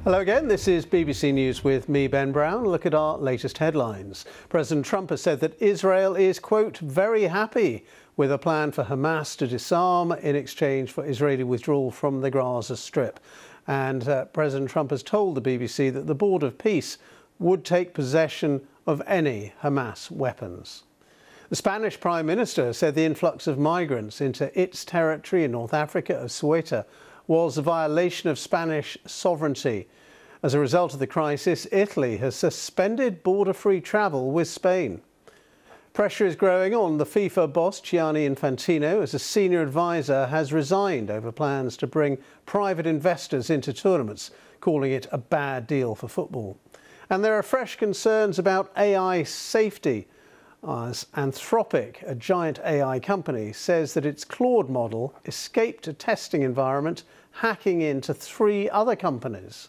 Hello again, this is BBC News with me, Ben Brown. Look at our latest headlines. President Trump has said that Israel is, quote, very happy with a plan for Hamas to disarm in exchange for Israeli withdrawal from the Gaza Strip. And President Trump has told the BBC that the Board of Peace would take possession of any Hamas weapons. The Spanish Prime Minister said the influx of migrants into its territory in North Africa of Ceuta was a violation of Spanish sovereignty. As a result of the crisis, Italy has suspended border-free travel with Spain. Pressure is growing on the FIFA boss, Gianni Infantino, as a senior advisor has resigned over plans to bring private investors into tournaments, calling it a bad deal for football. And there are fresh concerns about AI safety, as Anthropic, a giant AI company, says that its Claude model escaped a testing environment, hacking into 3 other companies.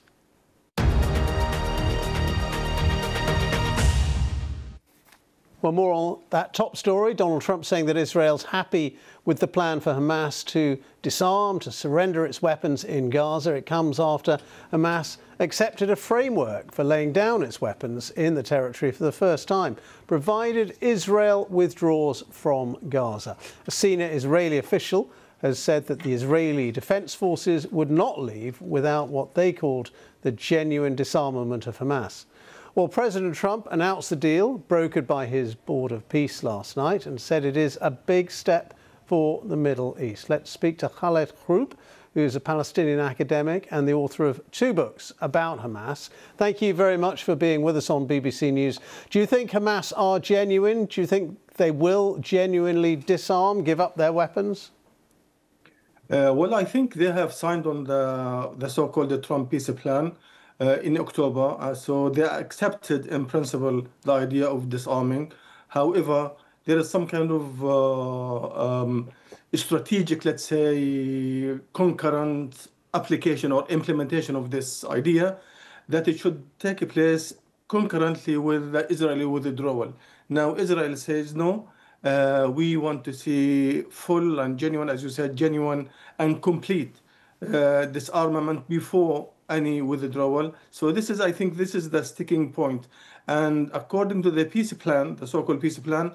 Well, more on that top story. Donald Trump saying that Israel's happy with the plan for Hamas to disarm, to surrender its weapons in Gaza. It comes after Hamas accepted a framework for laying down its weapons in the territory for the first time, provided Israel withdraws from Gaza. A senior Israeli official has said that the Israeli Defense Forces would not leave without what they called the genuine disarmament of Hamas. Well, President Trump announced the deal brokered by his Board of Peace last night and said it is a big step for the Middle East. Let's speak to Khaled Khroub, who is a Palestinian academic and the author of 2 books about Hamas. Thank you very much for being with us on BBC News. Do you think Hamas are genuine? Do you think they will genuinely disarm, give up their weapons? Well, I think they have signed on the so-called Trump peace plan in October. So they accepted in principle the idea of disarming. However, there is some kind of strategic, let's say, concurrent application or implementation of this idea that it should take place concurrently with the Israeli withdrawal. Now, Israel says no. We want to see full and genuine, as you said, genuine and complete disarmament before any withdrawal. So this is, I think, this is the sticking point. And according to the peace plan, the so-called peace plan,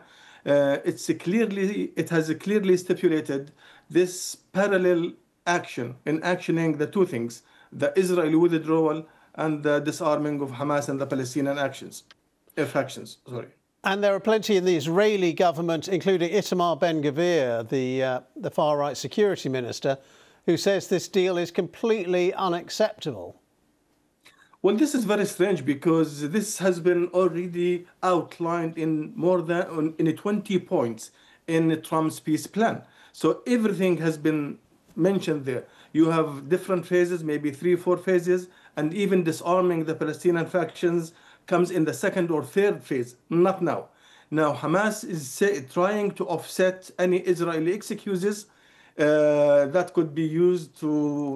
it has clearly stipulated this parallel action in actioning the 2 things: the Israeli withdrawal and the disarming of Hamas and the Palestinian factions. And there are plenty in the Israeli government, including Itamar Ben-Gvir, the far-right security minister, who says this deal is completely unacceptable. Well, this is very strange because this has been already outlined in more than 20 points in Trump's peace plan. So everything has been mentioned there. You have different phases, maybe 3 or 4 phases, and even disarming the Palestinian factions comes in the 2nd or 3rd phase, not now. Now, Hamas is trying to offset any Israeli excuses that could be used to